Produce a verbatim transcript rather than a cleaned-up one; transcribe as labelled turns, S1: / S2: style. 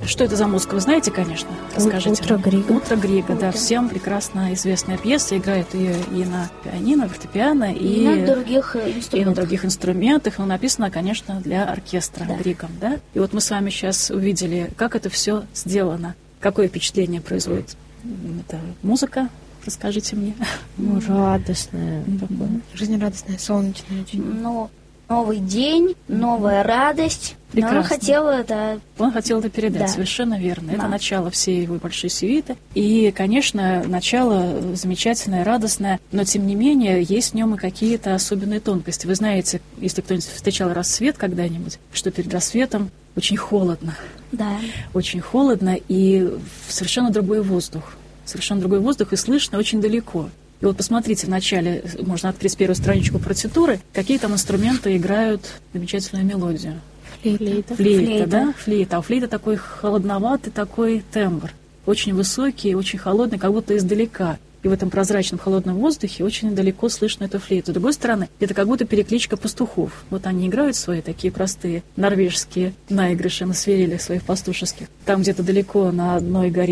S1: Что это за музыка, вы знаете, конечно? Расскажите.
S2: «Утро Грига».
S1: «Утро Грига», да,
S2: «Утро».
S1: всем прекрасно известная пьеса. Играют ее и на пианино, фортепиано, и,
S3: И на других
S1: и на
S3: инструментах.
S1: других инструментах. Но написано, конечно, для оркестра
S3: Да.
S1: Григом, да? И вот мы с вами сейчас увидели, как это все сделано. Какое впечатление производит эта музыка? Расскажите мне.
S2: Ну, радостное,
S1: Мгм.
S2: такое, жизнерадостное, солнечное очень.
S3: Ну, новый день, новая радость. Но
S1: Прекрасно.
S3: он хотел это...
S1: Он хотел это передать,
S3: Да.
S1: совершенно верно. Это
S3: Да.
S1: начало всей его большой сюиты. И, конечно, начало замечательное, радостное, но, тем не менее, есть в нем и какие-то особенные тонкости. Вы знаете, если кто-нибудь встречал рассвет когда-нибудь, что перед рассветом очень холодно.
S3: Да.
S1: Очень холодно и совершенно другой воздух. Совершенно другой воздух, и слышно очень далеко. И вот посмотрите, в начале, можно открыть первую страничку партитуры, какие там инструменты играют замечательную мелодию.
S2: Флейта.
S1: Флейта,
S3: Флейта.
S1: да? Флейта. А у флейта такой холодноватый такой тембр. Очень высокий, очень холодный, как будто издалека. И в этом прозрачном холодном воздухе очень далеко слышно эту флейту. С другой стороны, это как будто перекличка пастухов. Вот они играют свои такие простые норвежские наигрыши на свирелях своих пастушеских. Там где-то далеко на одной горе